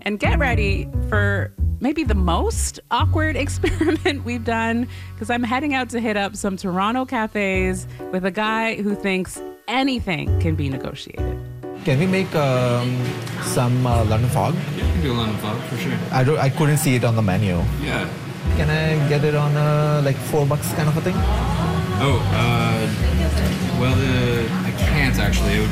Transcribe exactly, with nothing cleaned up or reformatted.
And get ready for maybe the most awkward experiment we've done, because I'm heading out to hit up some Toronto cafes with a guy who thinks anything can be negotiated. Can we make um, some uh, London fog? Yeah, you can do a London fog for sure. I don't. I couldn't see it on the menu. Yeah. Can I get it on uh, like four bucks kind of a thing? Oh, uh, well, the, I can't actually. It would